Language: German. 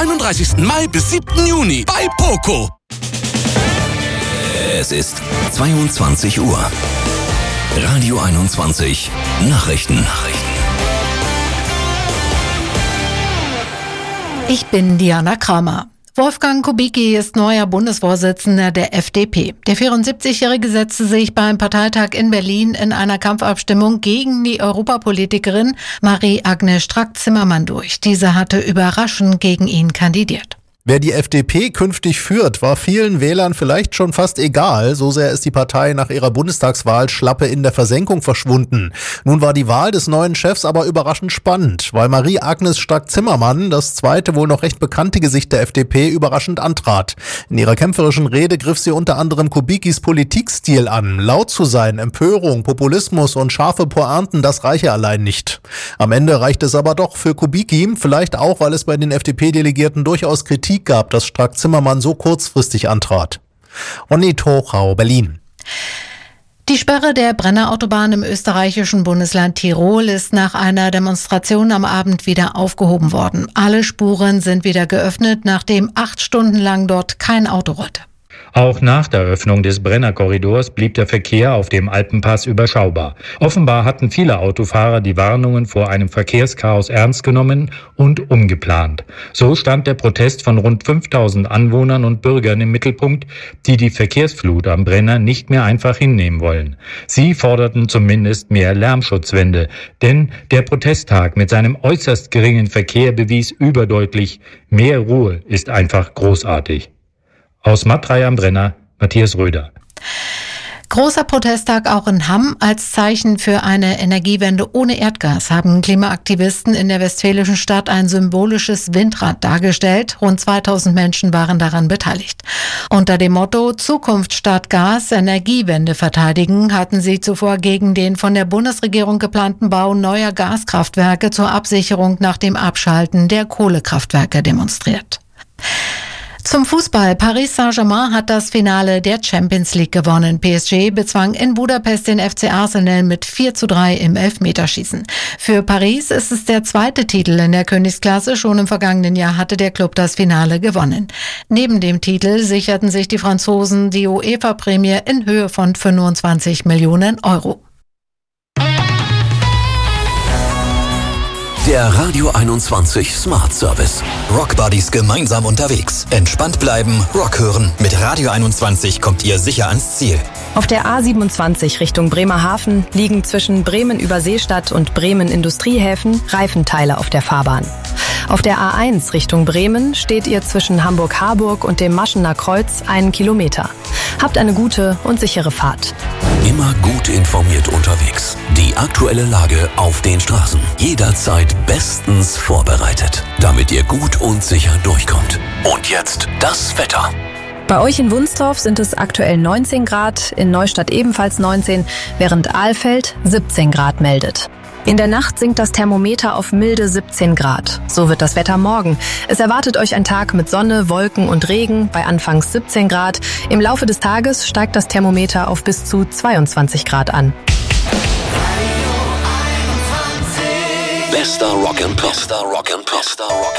31. Mai bis 7. Juni bei Poco. Es ist 22 Uhr. Radio 21 Nachrichten. Ich bin Diana Kramer. Wolfgang Kubicki ist neuer Bundesvorsitzender der FDP. Der 74-Jährige setzte sich beim Parteitag in Berlin in einer Kampfabstimmung gegen die Europapolitikerin Marie-Agnes Strack-Zimmermann durch. Diese hatte überraschend gegen ihn kandidiert. Wer die FDP künftig führt, war vielen Wählern vielleicht schon fast egal. So sehr ist die Partei nach ihrer Bundestagswahl schlappe in der Versenkung verschwunden. Nun war die Wahl des neuen Chefs aber überraschend spannend, weil Marie-Agnes Strack-Zimmermann, das zweite wohl noch recht bekannte Gesicht der FDP, überraschend antrat. In ihrer kämpferischen Rede griff sie unter anderem Kubickis Politikstil an. Laut zu sein, Empörung, Populismus und scharfe Pointen, das reiche allein nicht. Am Ende reichte es aber doch für Kubicki, vielleicht auch, weil es bei den FDP-Delegierten durchaus Kritik gab, dass Strack-Zimmermann so kurzfristig antrat. Onni Tochau, Berlin. Die Sperre der Brennerautobahn im österreichischen Bundesland Tirol ist nach einer Demonstration am Abend wieder aufgehoben worden. Alle Spuren sind wieder geöffnet, nachdem 8 Stunden lang dort kein Auto rollte. Auch nach der Öffnung des Brennerkorridors blieb der Verkehr auf dem Alpenpass überschaubar. Offenbar hatten viele Autofahrer die Warnungen vor einem Verkehrschaos ernst genommen und umgeplant. So stand der Protest von rund 5000 Anwohnern und Bürgern im Mittelpunkt, die die Verkehrsflut am Brenner nicht mehr einfach hinnehmen wollen. Sie forderten zumindest mehr Lärmschutzwände, denn der Protesttag mit seinem äußerst geringen Verkehr bewies überdeutlich, mehr Ruhe ist einfach großartig. Aus Matrei am Brenner, Matthias Röder. Großer Protesttag auch in Hamm. Als Zeichen für eine Energiewende ohne Erdgas haben Klimaaktivisten in der westfälischen Stadt ein symbolisches Windrad dargestellt. Rund 2000 Menschen waren daran beteiligt. Unter dem Motto Zukunft statt Gas, Energiewende verteidigen, hatten sie zuvor gegen den von der Bundesregierung geplanten Bau neuer Gaskraftwerke zur Absicherung nach dem Abschalten der Kohlekraftwerke demonstriert. Zum Fußball. Paris Saint-Germain hat das Finale der Champions League gewonnen. PSG bezwang in Budapest den FC Arsenal mit 4:3 im Elfmeterschießen. Für Paris ist es der zweite Titel in der Königsklasse. Schon im vergangenen Jahr hatte der Club das Finale gewonnen. Neben dem Titel sicherten sich die Franzosen die UEFA-Prämie in Höhe von 25 Millionen Euro. Der Radio 21 Smart Service. Rock Buddies gemeinsam unterwegs. Entspannt bleiben, Rock hören. Mit Radio 21 kommt ihr sicher ans Ziel. Auf der A27 Richtung Bremerhaven liegen zwischen Bremen-Überseestadt und Bremen-Industriehäfen Reifenteile auf der Fahrbahn. Auf der A1 Richtung Bremen steht ihr zwischen Hamburg-Harburg und dem Maschener Kreuz 1 Kilometer. Habt eine gute und sichere Fahrt. Immer gut informiert unterwegs. Die aktuelle Lage auf den Straßen. Jederzeit bestens vorbereitet, damit ihr gut und sicher durchkommt. Und jetzt das Wetter. Bei euch in Wunstorf sind es aktuell 19 Grad, in Neustadt ebenfalls 19, während Ahlfeld 17 Grad meldet. In der Nacht sinkt das Thermometer auf milde 17 Grad. So wird das Wetter morgen. Es erwartet euch ein Tag mit Sonne, Wolken und Regen bei anfangs 17 Grad. Im Laufe des Tages steigt das Thermometer auf bis zu 22 Grad an. Bester Rock and Pop.